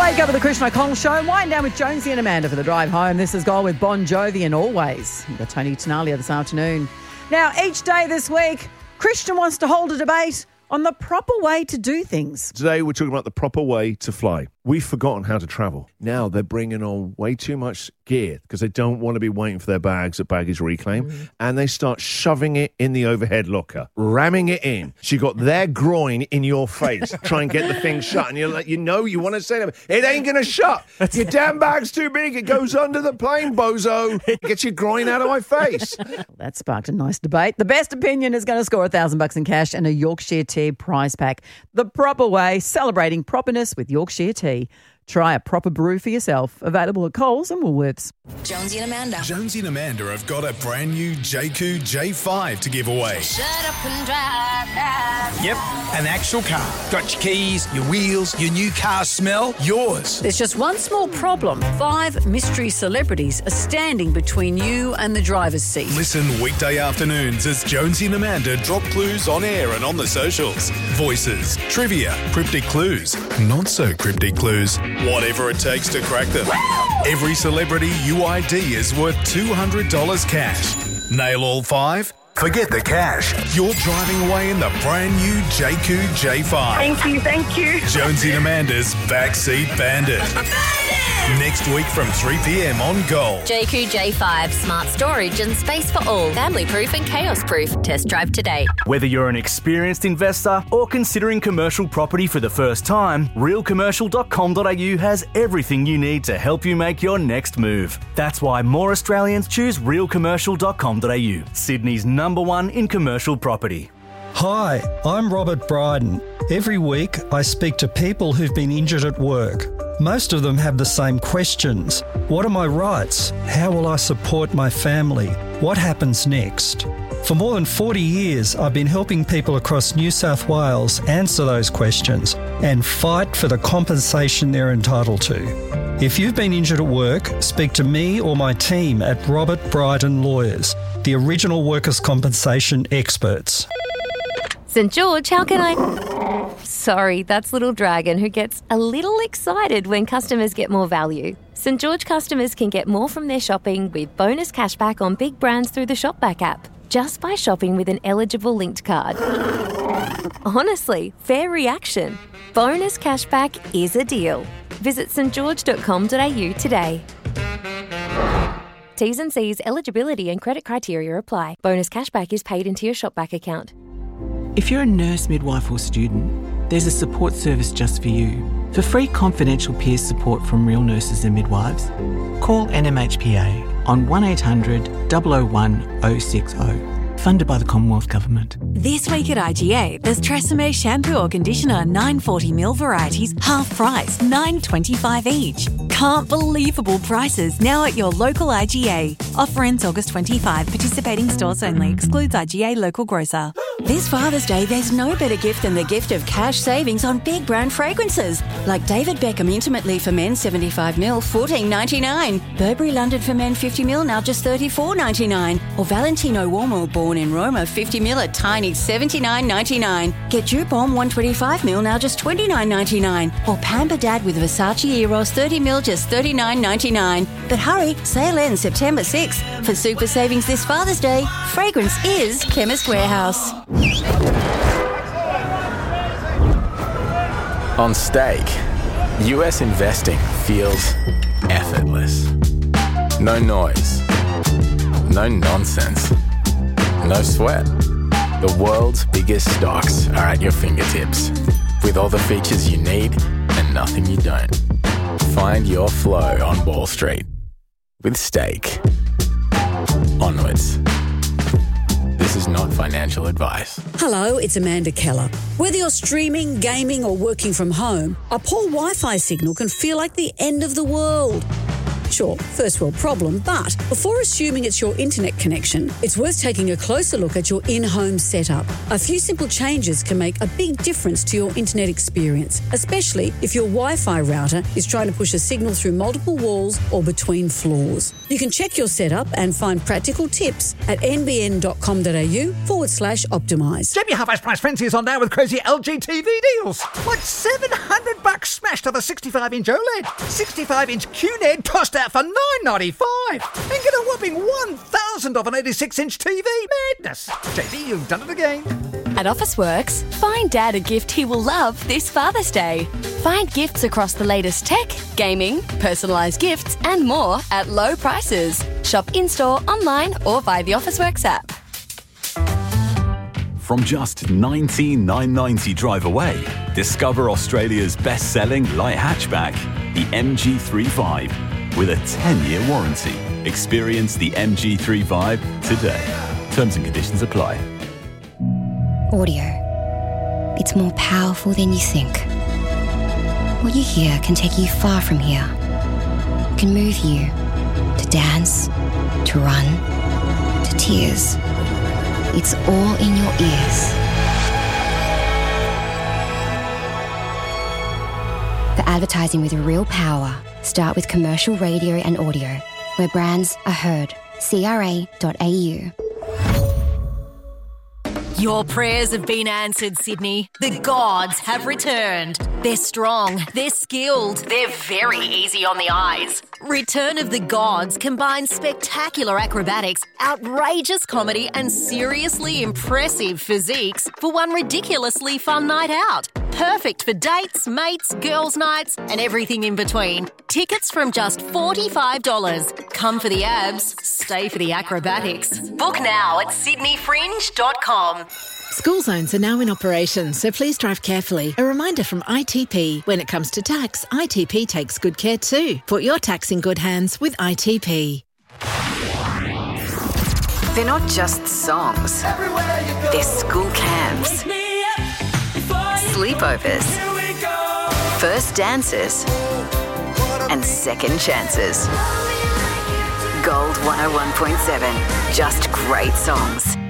Wake up with the Christian O'Connell Show. Wind down with Jonesy and Amanda for the drive home. This is Goal with Bon Jovi and Always. We've got Tony Tenalia this afternoon. Now, each day this week, Christian wants to hold a debate on the proper way to do things. Today we're talking about the proper way to fly. We've forgotten how to travel. Now they're bringing on way too much gear because they don't want to be waiting for their bags at baggage reclaim. And they start shoving it in the overhead locker, ramming it in. So you got their groin in your face. Try and get the thing shut. And you're like, you want to say to them, it ain't going to shut. Your damn bag's too big. It goes under the plane, bozo. Get your groin out of my face. Well, that sparked a nice debate. The best opinion is going to score $1,000 in cash and a Yorkshire Tea prize pack. The proper way, celebrating properness with Yorkshire Tea. Try a proper brew for yourself. Available at Coles and Woolworths. Jonesy and Amanda. Jonesy and Amanda have got a brand new JQ J5 to give away. Shut up and drive now. Yep, an actual car. Got your keys, your wheels, your new car smell, yours. There's just one small problem. 5 mystery celebrities are standing between you and the driver's seat. Listen weekday afternoons as Jonesy and Amanda drop clues on air and on the socials. Voices, trivia, cryptic clues, not so cryptic clues. Whatever it takes to crack them. Every celebrity UID is worth $200 cash. Nail all 5? Forget the cash. You're driving away in the brand new JQ J5. Thank you. Jonesy and Amanda's Backseat Bandit. Next week from 3 p.m. on Gold. JQ J5, smart storage and space for all. Family proof and chaos proof. Test drive today. Whether you're an experienced investor or considering commercial property for the first time, realcommercial.com.au has everything you need to help you make your next move. That's why more Australians choose realcommercial.com.au, Sydney's #1 in commercial property. Hi, I'm Robert Bryden. Every week I speak to people who've been injured at work. Most of them have the same questions. What are my rights? How will I support my family? What happens next? For more than 40 years, I've been helping people across New South Wales answer those questions and fight for the compensation they're entitled to. If you've been injured at work, speak to me or my team at Robert Bryden Lawyers, the original workers' compensation experts. St George, how can I... Sorry, that's Little Dragon, who gets a little excited when customers get more value. St George customers can get more from their shopping with bonus cashback on big brands through the Shopback app, just by shopping with an eligible linked card. Honestly, fair reaction. Bonus cashback is a deal. Visit stgeorge.com.au today. T's and C's, eligibility and credit criteria apply. Bonus cashback is paid into your Shopback account. If you're a nurse, midwife or student, there's a support service just for you. For free confidential peer support from real nurses and midwives, call NMHPA on 1800 001 060. Funded by the Commonwealth Government. This week at IGA, there's Tresemme shampoo or conditioner 940ml varieties, half price, $9.25 each. Can't believable prices now at your local IGA. Offer ends August 25. Participating stores only. Excludes IGA local grocer. This Father's Day, there's no better gift than the gift of cash savings on big brand fragrances. Like David Beckham Intimately for Men 75ml, $14.99. Burberry London for Men 50ml, now just $34.99. Or Valentino Uomo Born in Roma 50ml, a tiny $79.99. Get Dupont 125ml, now just $29.99. Or Pamper Dad with Versace Eros 30ml, just $39.99. But hurry, sale ends September 6th. For super savings this Father's Day, fragrance is Chemist Warehouse. On Stake, US investing feels effortless. No noise, no nonsense, no sweat. The world's biggest stocks are at your fingertips, with all the features you need and nothing you don't. Find your flow on Wall Street with Stake. Onwards. This is not financial advice. Hello, it's Amanda Keller. Whether you're streaming, gaming or working from home, a poor Wi-Fi signal can feel like the end of the world. Sure, first world problem, but before assuming it's your internet connection, it's worth taking a closer look at your in-home setup. A few simple changes can make a big difference to your internet experience, especially if your Wi-Fi router is trying to push a signal through multiple walls or between floors. You can check your setup and find practical tips at nbn.com.au/optimise. Jimmy Half-Ice Price Frenzy is on now with crazy LG TV deals. Like $700 smash smashed to the 65-inch OLED. 65-inch QNED tossed out for $9.95. And get a whopping 1,000 off an 86-inch TV. Madness. JD, you've done it again. At Officeworks, find Dad a gift he will love this Father's Day. Find gifts across the latest tech, gaming, personalised gifts and more at low prices. Shop in-store, online or via the Officeworks app. From just $19,990 drive away, discover Australia's best-selling light hatchback, the MG3 with a 10-year warranty. Experience the MG3 today. Terms and conditions apply. Audio. It's more powerful than you think. What you hear can take you far from here. It can move you to dance, to run, to tears. It's all in your ears. For advertising with real power, start with commercial radio and audio, where brands are heard. CRA.au. Your prayers have been answered, Sydney. The gods have returned. They're strong, they're skilled, they're very easy on the eyes. Return of the Gods combines spectacular acrobatics, outrageous comedy and seriously impressive physiques for one ridiculously fun night out. Perfect for dates, mates, girls' nights and everything in between. Tickets from just $45. Come for the abs, stay for the acrobatics. Book now at sydneyfringe.com. School zones are now in operation, so please drive carefully. A reminder from ITP. When it comes to tax, ITP takes good care too. Put your tax in good hands with ITP. They're not just songs. They're school camps, sleepovers, first dances, and second chances. Gold 101.7. Just great songs.